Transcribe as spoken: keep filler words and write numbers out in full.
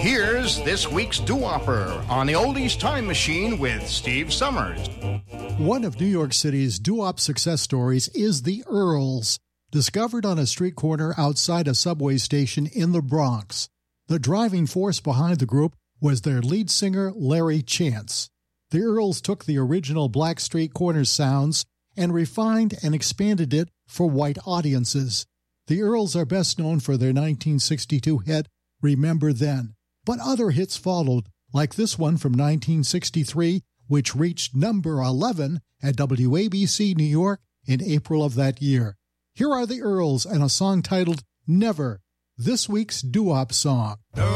here's this week's doo-wopper on the Oldies Time Machine with Steve Summers. One of New York City's doo-wop success stories is the Earls, discovered on a street corner outside a subway station in the Bronx. The driving force behind the group was their lead singer, Larry Chance. The Earls took the original Black Street Corner sounds and refined and expanded it for white audiences. The Earls are best known for their nineteen sixty-two hit, Remember Then, but other hits followed, like this one from nineteen sixty-three, which reached number eleven at W A B C New York in April of that year. Here are the Earls and a song titled Never, this week's doo-wop song.